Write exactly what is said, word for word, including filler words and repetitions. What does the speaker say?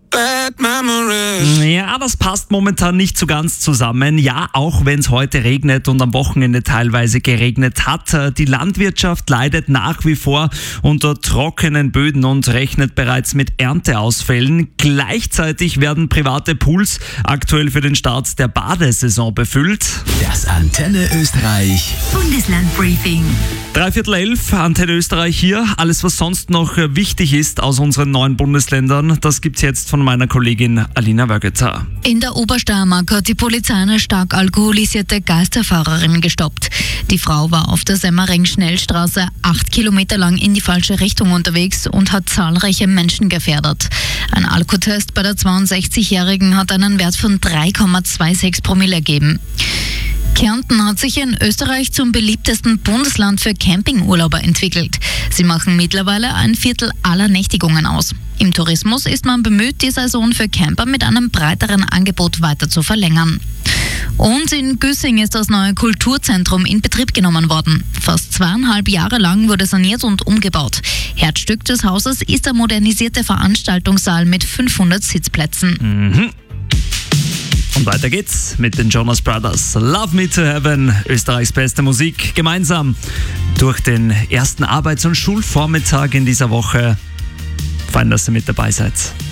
Bad memories. Ja, das passt momentan nicht so ganz zusammen. Ja, auch wenn es heute regnet und am Wochenende teilweise geregnet hat. Die Landwirtschaft leidet nach wie vor unter trockenen Böden und rechnet bereits mit Ernteausfällen. Gleichzeitig werden private Pools aktuell für den Start der Badesaison befüllt. Das Antenne Österreich Bundeslandbriefing. Dreiviertel elf, Antenne Österreich hier. Alles, was sonst noch wichtig ist aus unseren neuen Bundesländern, das gibt's jetzt von meiner Kollegin Alina Wögeter. In der Obersteiermark hat die Polizei eine stark alkoholisierte Geisterfahrerin gestoppt. Die Frau war auf der Semmering-Schnellstraße acht Kilometer lang in die falsche Richtung unterwegs und hat zahlreiche Menschen gefährdet. Ein Alkotest bei der zweiundsechzigjährigen hat einen Wert von drei Komma sechsundzwanzig Promille ergeben. Kärnten hat sich in Österreich zum beliebtesten Bundesland für Campingurlauber entwickelt. Sie machen mittlerweile ein Viertel aller Nächtigungen aus. Im Tourismus ist man bemüht, die Saison für Camper mit einem breiteren Angebot weiter zu verlängern. Und in Güssing ist das neue Kulturzentrum in Betrieb genommen worden. Fast zweieinhalb Jahre lang wurde saniert und umgebaut. Herzstück des Hauses ist der modernisierte Veranstaltungssaal mit fünfhundert Sitzplätzen. Mhm. Und weiter geht's mit den Jonas Brothers. Love Me to Heaven, Österreichs beste Musik. Gemeinsam durch den ersten Arbeits- und Schulvormittag in dieser Woche. Fein, dass ihr mit dabei seid.